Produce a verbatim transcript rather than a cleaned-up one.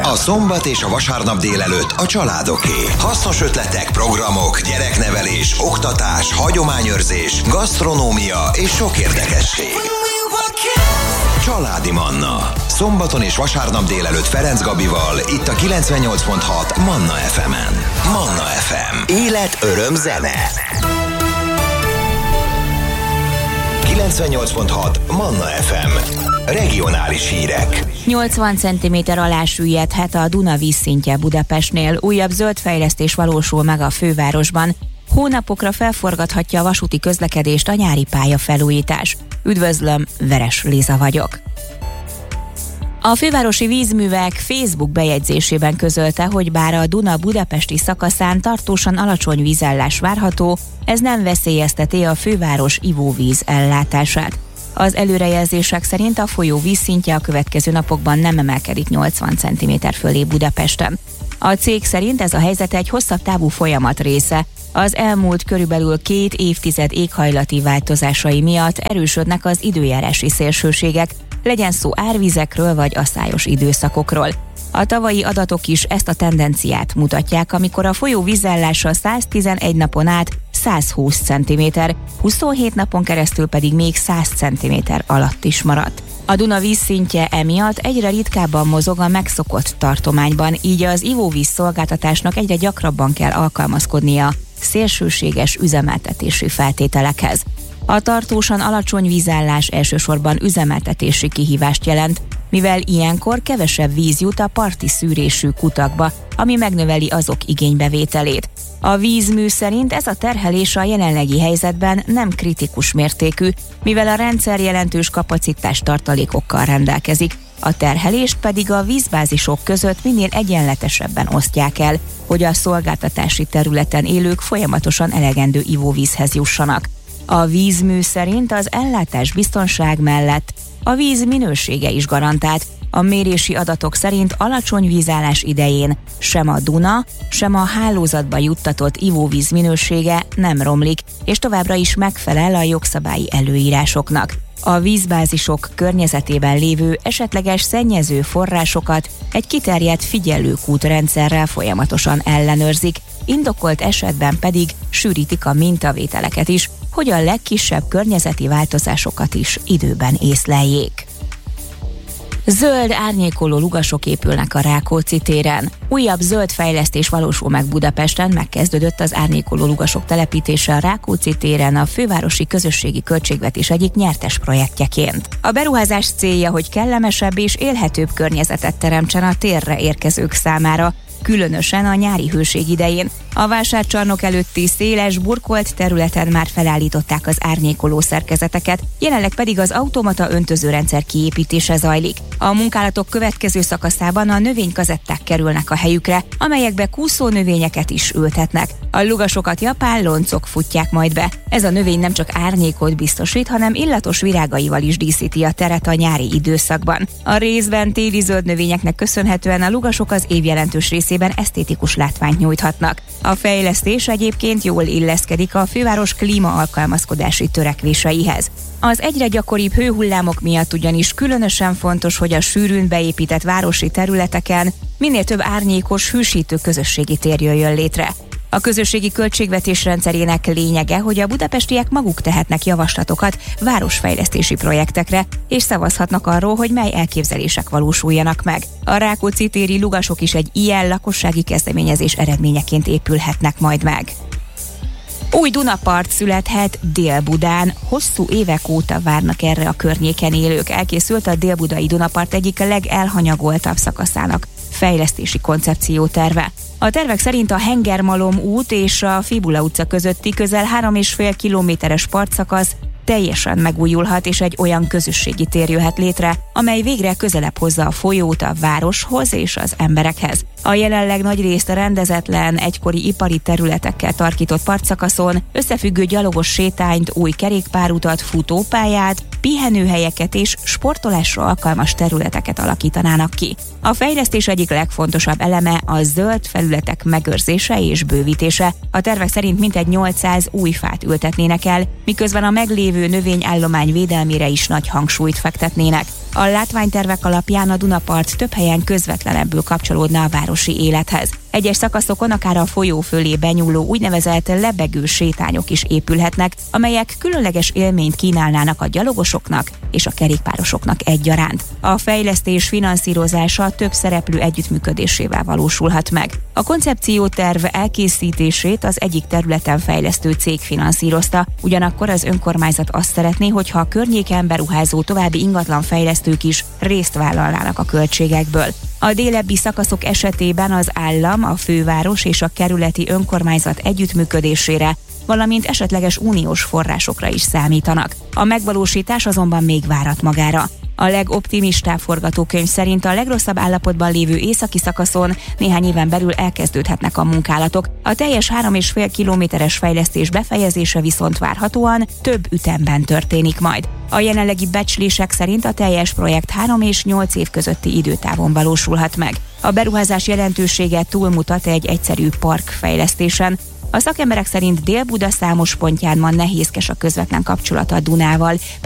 A szombat és a vasárnap délelőtt a családoké. Hasznos ötletek, programok, gyereknevelés, oktatás, hagyományőrzés, gasztronómia és sok érdekesség. Családi Manna. Szombaton és vasárnap délelőtt Ferenc Gabival, itt a kilencvennyolc pont hat Manna ef emen. Manna ef em. Élet, öröm, zene. kilencvennyolc pont hat Manna ef em. Regionális hírek. nyolcvan centiméter alá süllyedhet a Duna vízszintje Budapestnél. Újabb zöld fejlesztés valósul meg a fővárosban. Hónapokra felforgathatja a vasúti közlekedést a nyári pályafelújítás. Üdvözlöm, Veres Liza vagyok. A fővárosi vízművek Facebook bejegyzésében közölte, hogy bár a Duna budapesti szakaszán tartósan alacsony vízállás várható, ez nem veszélyezteti a főváros ivóvíz ellátását. Az előrejelzések szerint a folyó vízszintje a következő napokban nem emelkedik nyolcvan centiméter fölé Budapesten. A cég szerint ez a helyzet egy hosszabb távú folyamat része. Az elmúlt körülbelül két évtized éghajlati változásai miatt erősödnek az időjárási szélsőségek, legyen szó árvizekről vagy asszályos időszakokról. A tavalyi adatok is ezt a tendenciát mutatják, amikor a folyó vízállása száztizenegy napon át százhúsz centiméter, huszonhét napon keresztül pedig még száz centiméter alatt is maradt. A Duna vízszintje emiatt egyre ritkábban mozog a megszokott tartományban, így az ivóvíz szolgáltatásnak egyre gyakrabban kell alkalmazkodnia szélsőséges üzemeltetési feltételekhez. A tartósan alacsony vízállás elsősorban üzemeltetési kihívást jelent, mivel ilyenkor kevesebb víz jut a parti szűrésű kutakba, ami megnöveli azok igénybevételét. A vízmű szerint ez a terhelés a jelenlegi helyzetben nem kritikus mértékű, mivel a rendszer jelentős kapacitás tartalékokkal rendelkezik, a terhelést pedig a vízbázisok között minél egyenletesebben osztják el, hogy a szolgáltatási területen élők folyamatosan elegendő ivóvízhez jussanak. A vízmű szerint az ellátás biztonság mellett a víz minősége is garantált. A mérési adatok szerint alacsony vízállás idején sem a Duna, sem a hálózatba juttatott ivóvíz minősége nem romlik, és továbbra is megfelel a jogszabályi előírásoknak. A vízbázisok környezetében lévő esetleges szennyező forrásokat egy kiterjedt figyelőkútrendszerrel folyamatosan ellenőrzik, indokolt esetben pedig sűrítik a mintavételeket is, hogy a legkisebb környezeti változásokat is időben észleljék. Zöld árnyékoló lugasok épülnek a Rákóczi téren. Újabb zöld fejlesztés valósul meg Budapesten, megkezdődött az árnyékoló lugasok telepítése a Rákóczi téren a fővárosi közösségi költségvetés egyik nyertes projektjeként. A beruházás célja, hogy kellemesebb és élhetőbb környezetet teremtsen a térre érkezők számára, különösen a nyári hőség idején. A vásárcsarnok előtti széles, burkolt területen már felállították az árnyékoló szerkezeteket, jelenleg pedig az automata öntözőrendszer kiépítése zajlik. A munkálatok következő szakaszában a növénykazetták kerülnek a helyükre, amelyekbe kúszó növényeket is ültetnek. A lugasokat japán loncok futják majd be. Ez a növény nem csak árnyékot biztosít, hanem illatos virágaival is díszíti a teret a nyári időszakban. A részben téli zöld növényeknek köszönhetően a lugasok az év jelentős részében esztétikus látványt nyújthatnak. A fejlesztés egyébként jól illeszkedik a főváros klímaalkalmazkodási törekvéseihez. Az egyre gyakoribb hőhullámok miatt ugyanis különösen fontos, hogy a sűrűn beépített városi területeken minél több árnyékos, hűsítő közösségi tér jöjjön létre. A közösségi költségvetés rendszerének lényege, hogy a budapestiek maguk tehetnek javaslatokat városfejlesztési projektekre, és szavazhatnak arról, hogy mely elképzelések valósuljanak meg. A Rákóczi téri lugasok is egy ilyen lakossági kezdeményezés eredményeként épülhetnek majd meg. Új Dunapart születhet Dél-Budán. Hosszú évek óta várnak erre a környéken élők. Elkészült a dél-budai Dunapart egyik legelhanyagoltabb szakaszának fejlesztési koncepcióterve. A tervek szerint a Hengermalom út és a Fibula utca közötti közel három és fél kilométeres partszakasz teljesen megújulhat, és egy olyan közösségi tér jöhet létre, amely végre közelebb hozza a folyót a városhoz és az emberekhez. A jelenleg nagyrészt rendezetlen, egykori ipari területekkel tarkított partszakaszon összefüggő gyalogos sétányt, új kerékpárutat, futópályát, pihenőhelyeket és sportolásra alkalmas területeket alakítanának ki. A fejlesztés egyik legfontosabb eleme a zöld felületek megőrzése és bővítése. A tervek szerint mintegy nyolcszáz új fát ültetnének el, miközben a meglévő lévő növényállomány védelmére is nagy hangsúlyt fektetnének. A látványtervek alapján a Dunapart több helyen közvetlenebbül kapcsolódna a városi élethez. Egyes szakaszokon akár a folyó fölé benyúló úgynevezett lebegő sétányok is épülhetnek, amelyek különleges élményt kínálnának a gyalogosoknak és a kerékpárosoknak egyaránt. A fejlesztés finanszírozása több szereplő együttműködésével valósulhat meg. A koncepcióterv elkészítését az egyik területen fejlesztő cég finanszírozta, ugyanakkor az önkormányzat azt szeretné, hogyha a környéken beruházó további ingatlanfejlesztők is részt vállalnának a költségekből. A délebbi szakaszok esetében az állam, a főváros és a kerületi önkormányzat együttműködésére, valamint esetleges uniós forrásokra is számítanak. A megvalósítás azonban még várat magára. A legoptimistább forgatókönyv szerint a legrosszabb állapotban lévő északi szakaszon néhány éven belül elkezdődhetnek a munkálatok. A teljes három és fél kilométeres fejlesztés befejezése viszont várhatóan több ütemben történik majd. A jelenlegi becslések szerint a teljes projekt három és nyolc év közötti időtávon valósulhat meg. A beruházás jelentősége túlmutat egy egyszerű parkfejlesztésen. A szakemberek szerint Dél-Buda számos pontján ma nehézkes a közvetlen kapcsolat a Dunával,